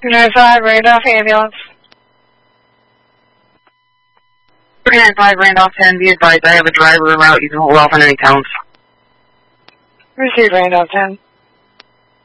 295 Randolph ambulance. 395 Randolph 10, be advised I have a driver en route. You can hold off on any counts. Receive Randolph 10.